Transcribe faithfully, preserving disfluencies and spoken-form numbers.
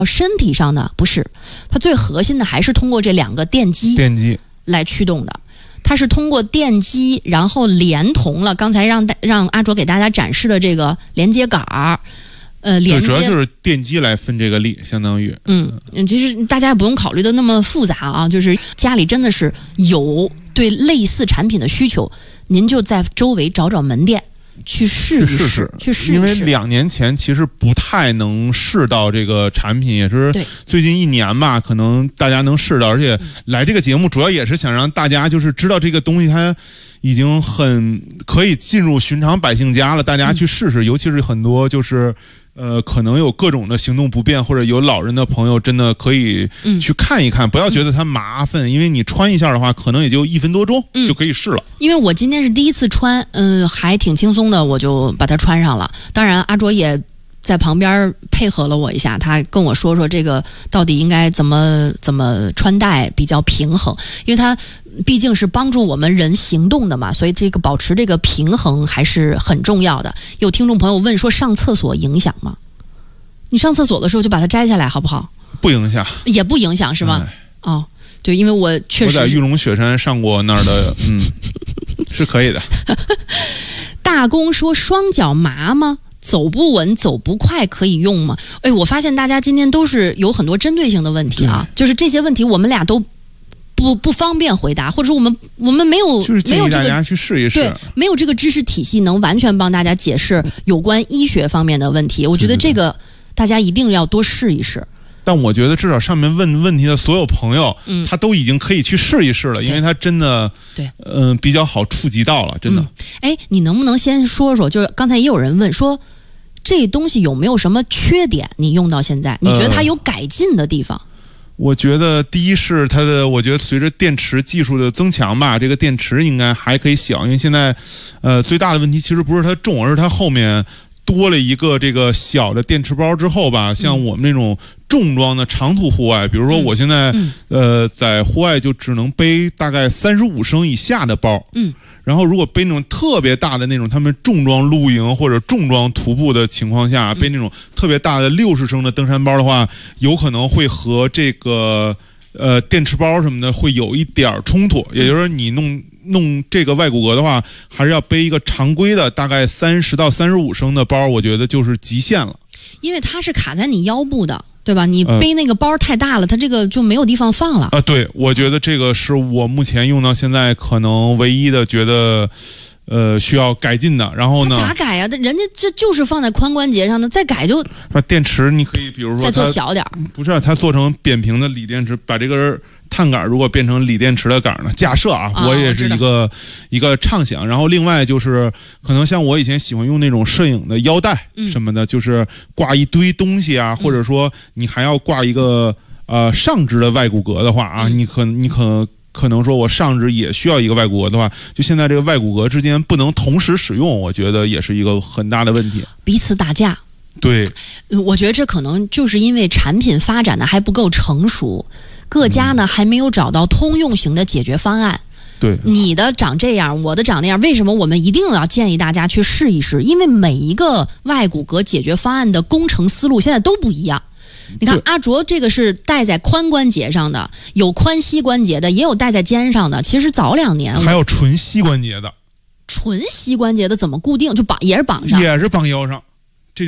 身体上呢不是，它最核心的还是通过这两个电机电机来驱动的。它是通过电机，然后连同了刚才让让阿卓给大家展示的这个连接杆儿，呃，连接主要就是电机来分这个力，相当于嗯，其实大家也不用考虑的那么复杂啊，就是家里真的是有对类似产品的需求，您就在周围找找门店。去试一试， 去试试， 去试一试。 因为两年前其实不太能试到这个产品，也是最近一年吧，可能大家能试到。而且来这个节目主要也是想让大家就是知道这个东西它已经很可以进入寻常百姓家了，大家去试试。嗯、尤其是很多就是呃可能有各种的行动不便或者有老人的朋友，真的可以去看一看，嗯、不要觉得它麻烦，因为你穿一下的话，可能也就一分多钟就可以试了。嗯、 因为我今天是第一次穿，嗯、呃，还挺轻松的，我就把它穿上了。当然，阿卓也在旁边配合了我一下，他跟我说说这个到底应该怎么怎么穿戴比较平衡，因为他毕竟是帮助我们人行动的嘛，所以这个保持这个平衡还是很重要的。有听众朋友问说上厕所影响吗？你上厕所的时候就把它摘下来好不好？ 不影响， 也不影响是吗？哦，对，因为我确实我在玉龙雪山上过那儿的，嗯，是可以的。 大公说双脚麻吗？走不稳走不快可以用吗？哎，我发现大家今天都是有很多针对性的问题啊，就是这些问题我们俩都不不方便回答，或者说我们我们没有就是建议大家去试一试， 对，没有这个知识体系能完全帮大家解释有关医学方面的问题。我觉得这个大家一定要多试一试。 但我觉得至少上面问问题的所有朋友，嗯，他都已经可以去试一试了，因为他真的， 对， 嗯、呃，比较好触及到了，真的。 哎、嗯，你能不能先说说？就是刚才也有人问说，这东西有没有什么缺点？你用到现在，你觉得它有改进的地方？呃、 我觉得第一是它的，我觉得随着电池技术的增强吧，这个电池应该还可以小，因为现在，呃，最大的问题其实不是它重，而是它后面多了一个这个小的电池包之后吧，像我们那种重装的长途户外，比如说我现在、嗯嗯、呃在户外就只能背大概三十五升以下的包，嗯，然后如果背那种特别大的那种他们重装露营或者重装徒步的情况下，背那种特别大的六十升的登山包的话，有可能会和这个呃电池包什么的会有一点冲突，也就是说你弄。弄这个外骨骼的话，还是要背一个常规的，大概三十到三十五升的包，我觉得就是极限了。 因为它是卡在你腰部的，对吧？你背那个包太大了，呃、它这个就没有地方放了。啊、 呃，对，我觉得这个是我目前用到现在可能唯一的觉得。呃，需要改进的。然后呢？ 咋改呀、啊？人家这就是放在髋关节上的，再改就。 把电池你可以，比如说再做小点儿。 不是、啊，它做成扁平的锂电池，把这根碳杆如果变成锂电池的杆呢？假设啊，哦、我也是一个一个畅想。然后另外就是，可能像我以前喜欢用那种摄影的腰带什么的，嗯、就是挂一堆东西啊，或者说你还要挂一个呃上肢的外骨骼的话啊，嗯、你可你可。可能说我上肢也需要一个外骨骼的话，就现在这个外骨骼之间不能同时使用，我觉得也是一个很大的问题， 彼此打架。 对， 我觉得这可能就是因为产品发展的还不够成熟，各家呢、嗯、还没有找到通用型的解决方案。 对， 你的长这样，我的长那样，为什么我们一定要建议大家去试一试？因为每一个外骨骼解决方案的工程思路现在都不一样。你看阿卓这个是戴在髋关节上的，有髋膝关节的，也有戴在肩上的。其实早两年还有纯膝关节的， 纯膝关节的怎么固定？就绑也是绑上， 也是绑腰上。